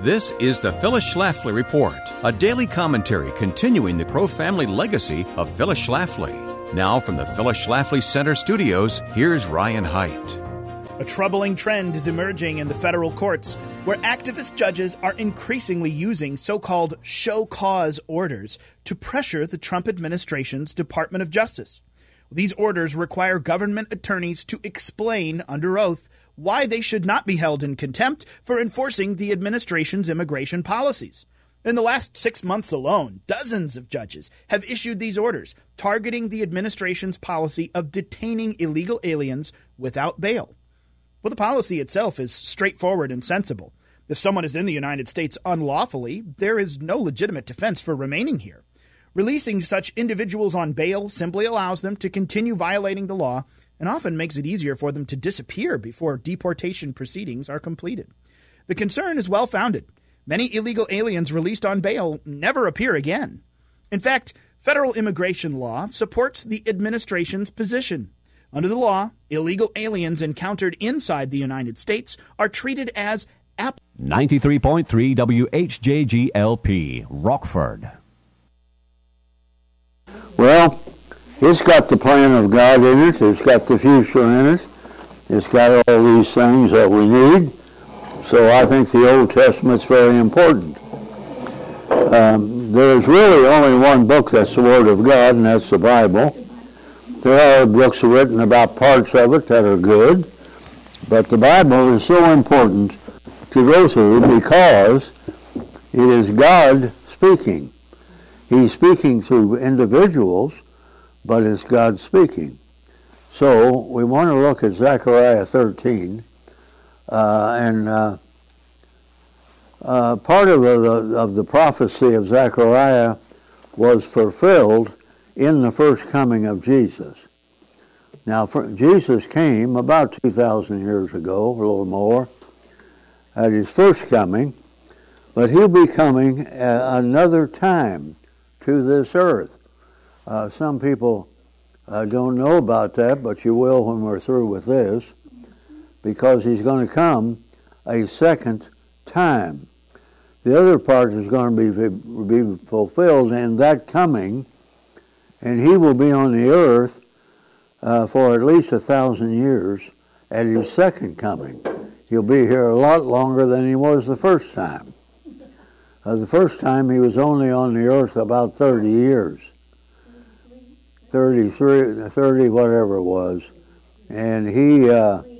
This is the Phyllis Schlafly Report, a daily commentary continuing the Crow family legacy of Phyllis Schlafly. Now from the Phyllis Schlafly Center studios, here's Ryan Haidt. A troubling trend is emerging in the federal courts, where activist judges are increasingly using so-called show cause orders to pressure the Trump administration's Department of Justice. These orders require government attorneys to explain under oath why they should not be held in contempt for enforcing the administration's immigration policies. In the last 6 months alone, dozens of judges have issued these orders targeting the administration's policy of detaining illegal aliens without bail. Well, the policy itself is straightforward and sensible. If someone is in the United States unlawfully, there is no legitimate defense for remaining here. Releasing such individuals on bail simply allows them to continue violating the law and often makes it easier for them to disappear before deportation proceedings are completed. The concern is well-founded. Many illegal aliens released on bail never appear again. In fact, federal immigration law supports the administration's position. Under the law, illegal aliens encountered inside the United States are treated as 93.3 WHJGLP, Rockford. Well, it's got the plan of God in it. It's got the future in it. It's got all these things that we need. So I think the Old Testament's very important. There's really only one book that's the Word of God, and that's the Bible. There are books written about parts of it that are good, but the Bible is so important to go through because it is God speaking. He's speaking through individuals, but it's God speaking. So we want to look at Zechariah 13, part of the prophecy of Zechariah was fulfilled in the first coming of Jesus. Now, Jesus came about 2,000 years ago, a little more, at his first coming, but he'll be coming another time to this earth. Some people don't know about that, but you will when we're through with this, because he's going to come a second time. The other part is going to be fulfilled in that coming, and he will be on the earth for at least 1,000 years at his second coming. He'll be here a lot longer than he was the first time. The first time he was only on the earth about 30 years. 30 whatever it was. And he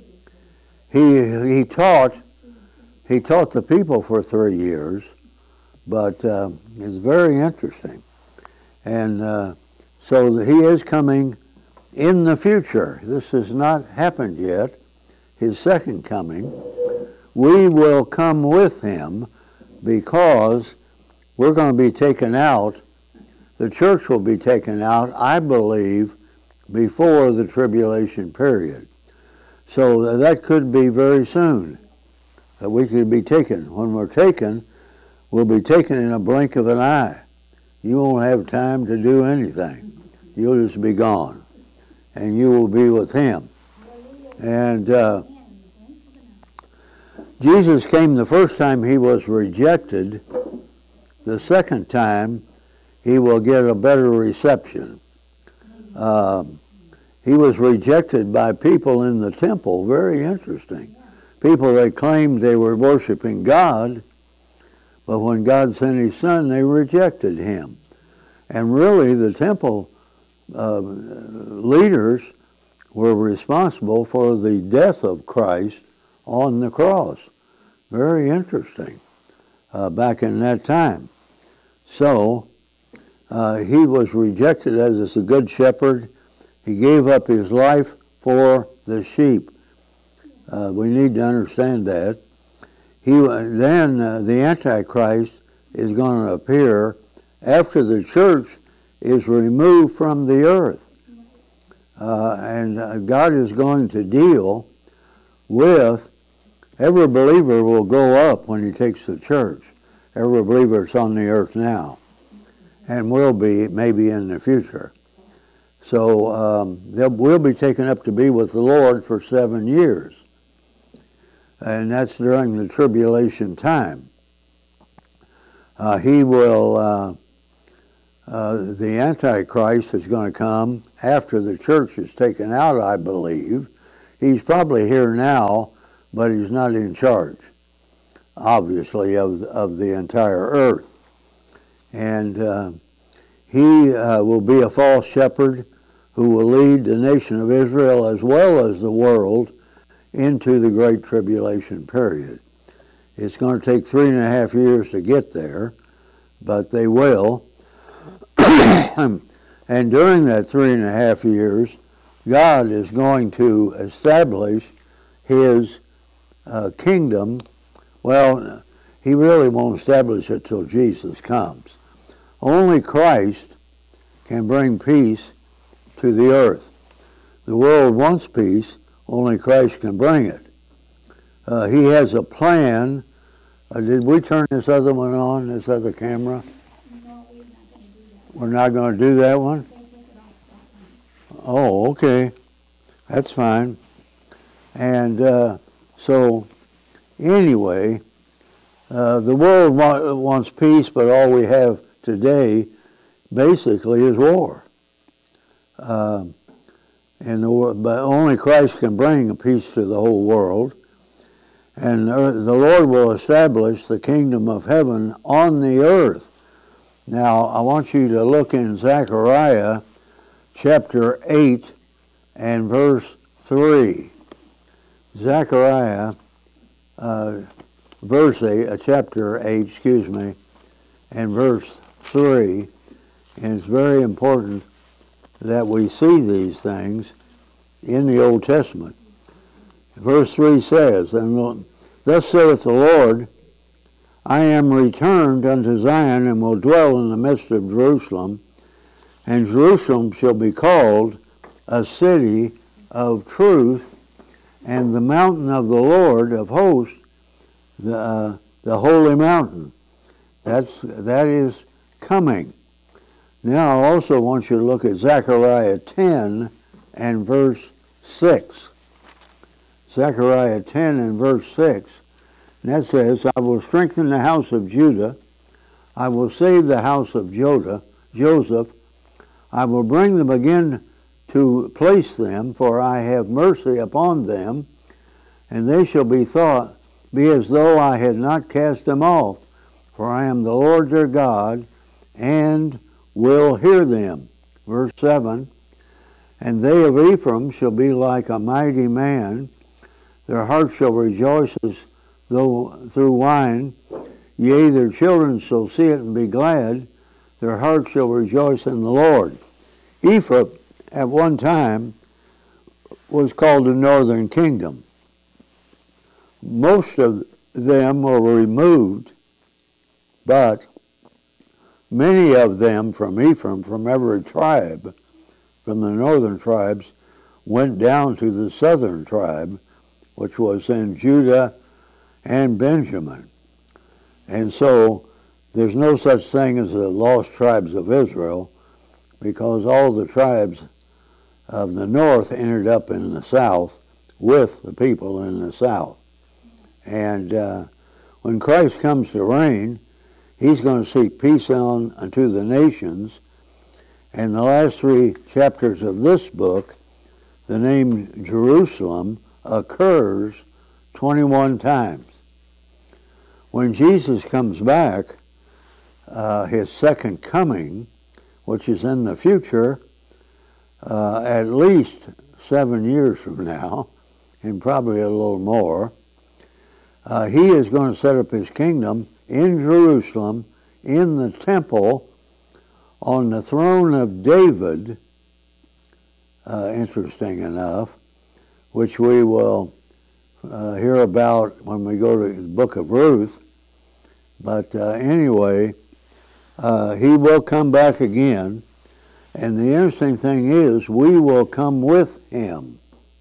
taught the people for 3 years, but it's very interesting. And so he is coming in the future. This has not happened yet, his second coming. We will come with him because we're going to be taken out. The church will be taken out, I believe, before the tribulation period. So that could be very soon, that we could be taken. When we're taken, we'll be taken in a blink of an eye. You won't have time to do anything. You'll just be gone, and you will be with him. And Jesus came the first time, he was rejected. The second time, he will get a better reception. He was rejected by people in the temple, very interesting. People that claimed they were worshiping God, but when God sent his son, they rejected him. And really, the temple leaders were responsible for the death of Christ on the cross. Very interesting, back in that time. So, he was rejected as a good shepherd. He gave up his life for the sheep. We need to understand that. Then the Antichrist is going to appear after the church is removed from the earth. And God is going to deal with, every believer will go up when he takes the church. Every believer that's on the earth now, and will be maybe in the future. So we'll be taken up to be with the Lord for 7 years. And that's during the tribulation time. He will, the Antichrist is going to come after the church is taken out, I believe. He's probably here now, but he's not in charge, obviously, of the entire earth. And he will be a false shepherd who will lead the nation of Israel as well as the world into the Great Tribulation period. It's going to take 3.5 years to get there, but they will. And during that 3.5 years, God is going to establish his kingdom. Well, he really won't establish it till Jesus comes. Only Christ can bring peace to the earth. The world wants peace, only Christ can bring it. He has a plan. Did we turn this other one on, this other camera? No, we're not going to do that. We're not going to do that one? They took it off that one. Oh, okay. That's fine. And so, anyway, the world wants peace, but all we have today basically is war. But only Christ can bring peace to the whole world. And the Lord will establish the kingdom of heaven on the earth. Now, I want you to look in Zechariah chapter 8 and verse 3. Zechariah chapter 8, and verse 3. And it's very important that we see these things in the Old Testament. Verse 3 says, "And thus saith the Lord, I am returned unto Zion, and will dwell in the midst of Jerusalem, and Jerusalem shall be called a city of truth, and the mountain of the Lord of hosts, the holy mountain." That is coming. Now I also want you to look at Zechariah 10 and verse 6. Zechariah 10 and verse 6. And that says, "I will strengthen the house of Judah. I will save the house of Joseph. I will bring them again to place them, for I have mercy upon them, and they shall be as though I had not cast them off, for I am the Lord their God, and will hear them." Verse 7, "And they of Ephraim shall be like a mighty man, their heart shall rejoice as though through wine, yea, their children shall see it and be glad, their heart shall rejoice in the Lord." Ephraim at one time was called the Northern Kingdom. Most of them were removed, but many of them from Ephraim, from every tribe, from the northern tribes, went down to the southern tribe, which was in Judah and Benjamin. And so there's no such thing as the lost tribes of Israel, because all the tribes of the north ended up in the south with the people in the south. And when Christ comes to reign, he's going to seek peace unto the nations. And the last 3 chapters of this book, the name Jerusalem occurs 21 times. When Jesus comes back, his second coming, which is in the future, at least 7 years from now, and probably a little more, he is going to set up his kingdom in Jerusalem, in the temple, on the throne of David, interesting enough, which we will hear about when we go to the book of Ruth. But anyway, he will come back again. And the interesting thing is, we will come with him.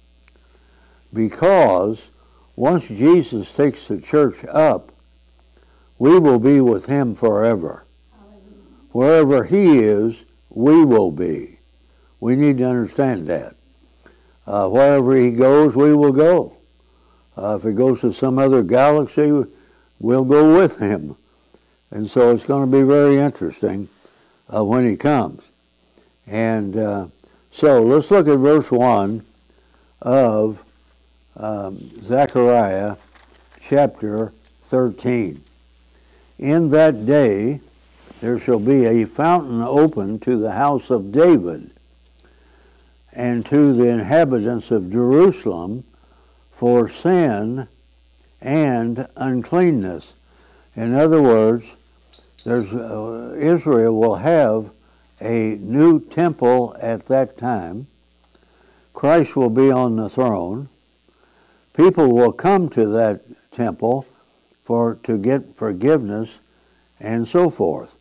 Because once Jesus takes the church up, we will be with him forever. Wherever he is, we will be. We need to understand that. Wherever he goes, we will go. If he goes to some other galaxy, we'll go with him. And so it's going to be very interesting when he comes. And so let's look at verse 1 of Zechariah chapter 13. In that day there shall be a fountain open to the house of David and to the inhabitants of Jerusalem for sin and uncleanness. In other words, Israel will have a new temple at that time. Christ will be on the throne. People will come to that temple to get forgiveness and so forth.